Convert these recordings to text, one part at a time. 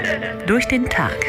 Durch den Tag.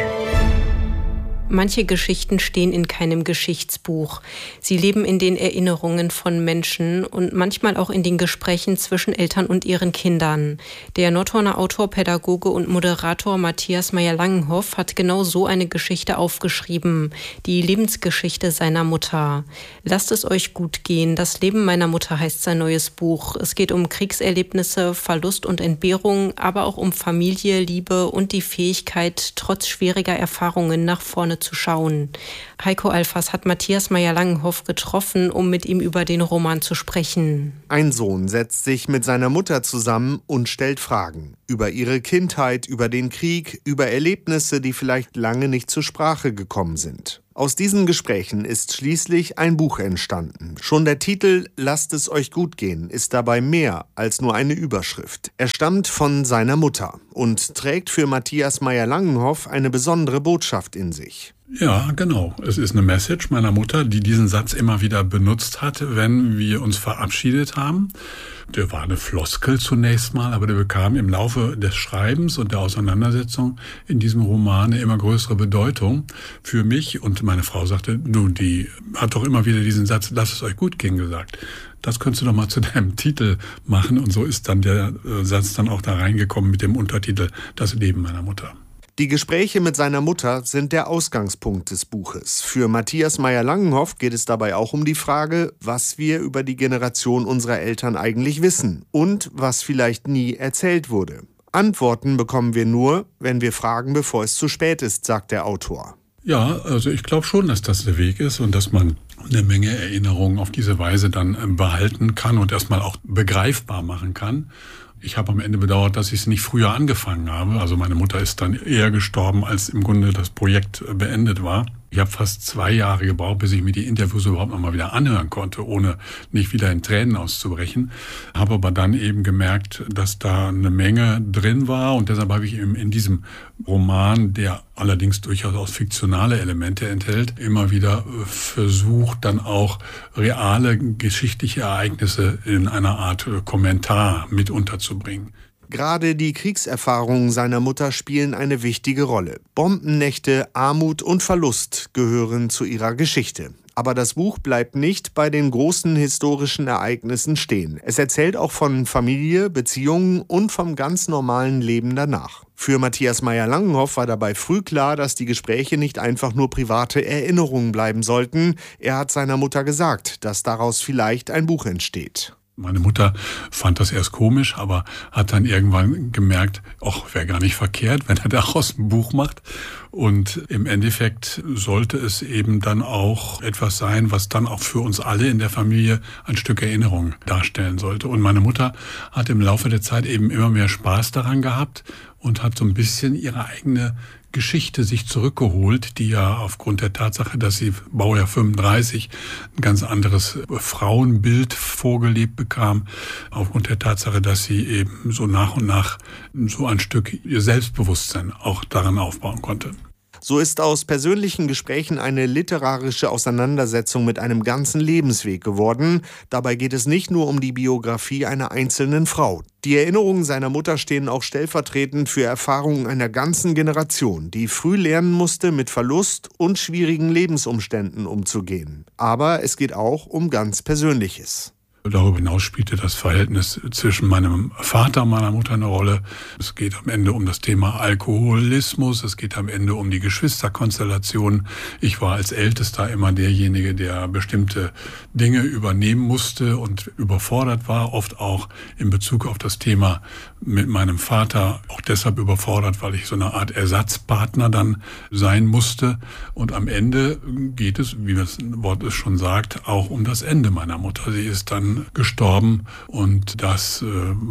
Manche Geschichten stehen in keinem Geschichtsbuch. Sie leben in den Erinnerungen von Menschen und manchmal auch in den Gesprächen zwischen Eltern und ihren Kindern. Der Nordhorner Autor, Pädagoge und Moderator Matthias Mayr-Langenhoff hat genau so eine Geschichte aufgeschrieben. Die Lebensgeschichte seiner Mutter. Lasst es euch gut gehen. Das Leben meiner Mutter heißt sein neues Buch. Es geht um Kriegserlebnisse, Verlust und Entbehrung, aber auch um Familie, Liebe und die Fähigkeit, trotz schwieriger Erfahrungen nach vorne zu schauen. Heiko Alfas hat Matthias Mayr-Langenhoff getroffen, um mit ihm über den Roman zu sprechen. Ein Sohn setzt sich mit seiner Mutter zusammen und stellt Fragen. Über ihre Kindheit, über den Krieg, über Erlebnisse, die vielleicht lange nicht zur Sprache gekommen sind. Aus diesen Gesprächen ist schließlich ein Buch entstanden. Schon der Titel »Lasst es euch gut gehen« ist dabei mehr als nur eine Überschrift. Er stammt von seiner Mutter und trägt für Matthias Mayr-Langenhoff eine besondere Botschaft in sich. Ja, genau. Es ist eine Message meiner Mutter, die diesen Satz immer wieder benutzt hat, wenn wir uns verabschiedet haben. Der war eine Floskel zunächst mal, aber der bekam im Laufe des Schreibens und der Auseinandersetzung in diesem Roman eine immer größere Bedeutung für mich. Und meine Frau sagte, du, die hat doch immer wieder diesen Satz, lasst es euch gut gehen, gesagt. Das könntest du doch mal zu deinem Titel machen. Und so ist dann der Satz dann auch da reingekommen mit dem Untertitel Das Leben meiner Mutter. Die Gespräche mit seiner Mutter sind der Ausgangspunkt des Buches. Für Matthias Mayr-Langenhoff geht es dabei auch um die Frage, was wir über die Generation unserer Eltern eigentlich wissen und was vielleicht nie erzählt wurde. Antworten bekommen wir nur, wenn wir fragen, bevor es zu spät ist, sagt der Autor. Ja, also ich glaube schon, dass das der Weg ist und dass man eine Menge Erinnerungen auf diese Weise dann behalten kann und erstmal auch begreifbar machen kann. Ich habe am Ende bedauert, dass ich es nicht früher angefangen habe. Also meine Mutter ist dann eher gestorben, als im Grunde das Projekt beendet war. Ich habe fast 2 Jahre gebraucht, bis ich mir die Interviews überhaupt noch mal wieder anhören konnte, ohne nicht wieder in Tränen auszubrechen. Habe aber dann eben gemerkt, dass da eine Menge drin war und deshalb habe ich eben in diesem Roman, der allerdings durchaus fiktionale Elemente enthält, immer wieder versucht, dann auch reale geschichtliche Ereignisse in einer Art Kommentar mit unterzubringen. Gerade die Kriegserfahrungen seiner Mutter spielen eine wichtige Rolle. Bombennächte, Armut und Verlust gehören zu ihrer Geschichte. Aber das Buch bleibt nicht bei den großen historischen Ereignissen stehen. Es erzählt auch von Familie, Beziehungen und vom ganz normalen Leben danach. Für Matthias Mayr-Langenhoff war dabei früh klar, dass die Gespräche nicht einfach nur private Erinnerungen bleiben sollten. Er hat seiner Mutter gesagt, dass daraus vielleicht ein Buch entsteht. Meine Mutter fand das erst komisch, aber hat dann irgendwann gemerkt, ach, wäre gar nicht verkehrt, wenn er daraus ein Buch macht. Und im Endeffekt sollte es eben dann auch etwas sein, was dann auch für uns alle in der Familie ein Stück Erinnerung darstellen sollte. Und meine Mutter hat im Laufe der Zeit eben immer mehr Spaß daran gehabt und hat so ein bisschen ihre eigene Geschichte sich zurückgeholt, die ja aufgrund der Tatsache, dass sie Baujahr 35 ein ganz anderes Frauenbild vorgelebt bekam, aufgrund der Tatsache, dass sie eben so nach und nach so ein Stück ihr Selbstbewusstsein auch daran aufbauen konnte. So ist aus persönlichen Gesprächen eine literarische Auseinandersetzung mit einem ganzen Lebensweg geworden. Dabei geht es nicht nur um die Biografie einer einzelnen Frau. Die Erinnerungen seiner Mutter stehen auch stellvertretend für Erfahrungen einer ganzen Generation, die früh lernen musste, mit Verlust und schwierigen Lebensumständen umzugehen. Aber es geht auch um ganz Persönliches. Darüber hinaus spielte das Verhältnis zwischen meinem Vater und meiner Mutter eine Rolle. Es geht am Ende um das Thema Alkoholismus, es geht am Ende um die Geschwisterkonstellation. Ich war als Ältester immer derjenige, der bestimmte Dinge übernehmen musste und überfordert war, oft auch in Bezug auf das Thema mit meinem Vater, auch deshalb überfordert, weil ich so eine Art Ersatzpartner dann sein musste. Und am Ende geht es, wie das Wort es schon sagt, auch um das Ende meiner Mutter. Sie ist dann gestorben und das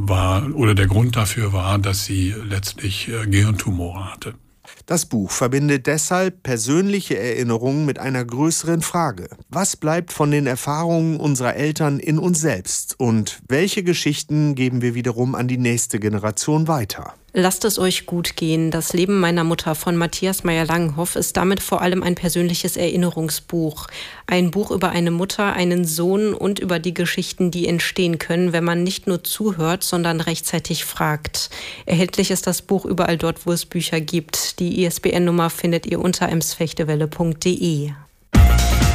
der Grund dafür war, dass sie letztlich Gehirntumore hatte. Das Buch verbindet deshalb persönliche Erinnerungen mit einer größeren Frage. Was bleibt von den Erfahrungen unserer Eltern in uns selbst? Und welche Geschichten geben wir wiederum an die nächste Generation weiter? Lasst es euch gut gehen. Das Leben meiner Mutter von Matthias Mayr-Langenhoff ist damit vor allem ein persönliches Erinnerungsbuch. Ein Buch über eine Mutter, einen Sohn und über die Geschichten, die entstehen können, wenn man nicht nur zuhört, sondern rechtzeitig fragt. Erhältlich ist das Buch überall dort, wo es Bücher gibt. Die ISBN-Nummer findet ihr unter emsfechtewelle.de.